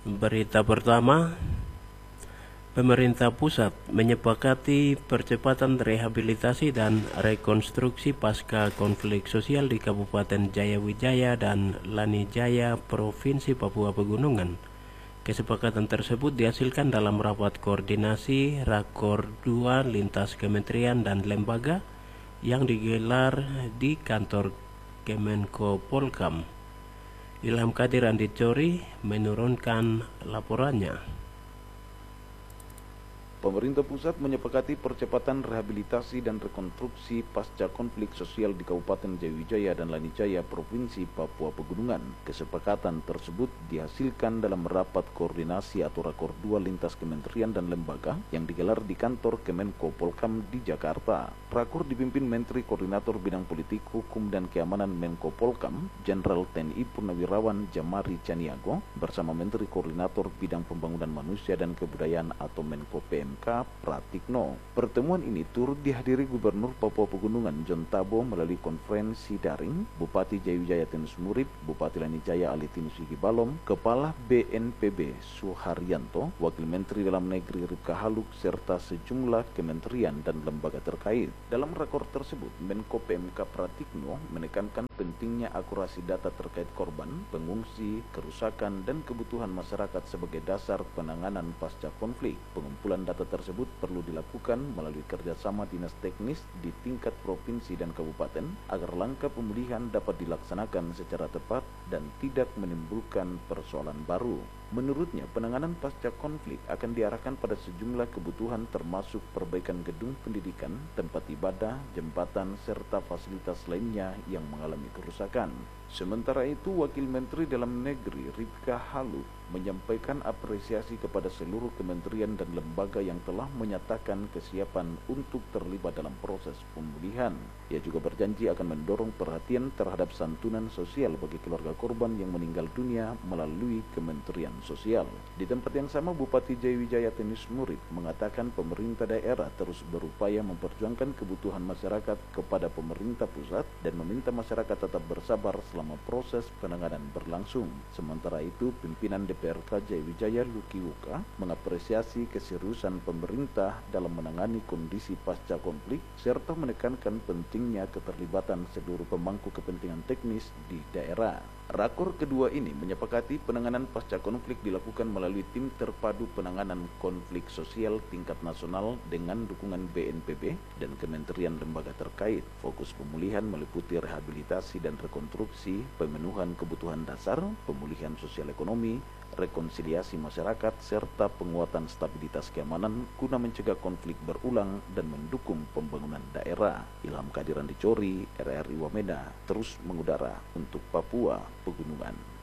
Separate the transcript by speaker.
Speaker 1: Berita pertama, pemerintah pusat menyepakati percepatan rehabilitasi dan rekonstruksi pasca konflik sosial di Kabupaten Jayawijaya dan Lanijaya, Provinsi Papua Pegunungan. Kesepakatan tersebut dihasilkan dalam rapat koordinasi Rakor 2 lintas kementerian dan lembaga yang digelar di kantor Kemenko Polkam. Ilham Kadir Andi Cori menurunkan laporannya.
Speaker 2: Pemerintah pusat menyepakati percepatan rehabilitasi dan rekonstruksi pasca konflik sosial di Kabupaten Jayawijaya dan Lanijaya, Provinsi Papua Pegunungan. Kesepakatan tersebut dihasilkan dalam rapat koordinasi atau Rakor 2 lintas kementerian dan lembaga yang digelar di kantor Kemenko Polkam di Jakarta. Rakor dipimpin Menteri Koordinator Bidang Politik, Hukum dan Keamanan Menko Polkam, Jenderal TNI Purnawirawan Jamari Caniago, bersama Menteri Koordinator Bidang Pembangunan Manusia dan Kebudayaan atau Menko PMK Pratikno. Pertemuan ini turut dihadiri Gubernur Papua Pegunungan John Tabo melalui konferensi daring, Bupati Jayawijaya Tinus Murib, Bupati Lanijaya Alitinus Balom, Kepala BNPB Suharyanto, Wakil Menteri Dalam Negeri Ripka Haluk, serta sejumlah kementerian dan lembaga terkait. Dalam rakor tersebut, Menko PMK Pratikno menekankan pentingnya akurasi data terkait korban, pengungsi, kerusakan, dan kebutuhan masyarakat sebagai dasar penanganan pasca konflik. Pengumpulan data tersebut perlu dilakukan melalui kerjasama dinas teknis di tingkat provinsi dan kabupaten agar langkah pemulihan dapat dilaksanakan secara tepat dan tidak menimbulkan persoalan baru. Menurutnya, penanganan pasca konflik akan diarahkan pada sejumlah kebutuhan termasuk perbaikan gedung pendidikan, tempat ibadah, jembatan, serta fasilitas lainnya yang mengalami kerusakan. Sementara itu, Wakil Menteri Dalam Negeri Ripka Haluk menyampaikan apresiasi kepada seluruh kementerian dan lembaga yang telah menyatakan kesiapan untuk terlibat dalam proses pemulihan. Ia juga berjanji akan mendorong perhatian terhadap santunan sosial bagi keluarga korban yang meninggal dunia melalui Kementerian Sosial. Di tempat yang sama, Bupati Jayawijaya Tinus Murib mengatakan pemerintah daerah terus berupaya memperjuangkan kebutuhan masyarakat kepada pemerintah pusat dan meminta masyarakat tetap bersabar selama proses penanganan berlangsung. Sementara itu, pimpinan DPRK Jayawijaya Luki Wuka mengapresiasi keseriusan pemerintah dalam menangani kondisi pasca konflik serta menekankan pentingnya keterlibatan seluruh pemangku kepentingan teknis di daerah. Rakor kedua ini menyepakati penanganan pasca konflik dilakukan melalui tim terpadu penanganan konflik sosial tingkat nasional dengan dukungan BNPB dan kementerian lembaga terkait. Fokus pemulihan meliputi rehabilitasi dan rekonstruksi, pemenuhan kebutuhan dasar, pemulihan sosial ekonomi, rekonsiliasi masyarakat, serta penguatan stabilitas keamanan guna mencegah konflik berulang dan mendukung pembangunan daerah. Ilham Kadiran Dicori, RRI Wamena, terus mengudara untuk Papua Pegunungan.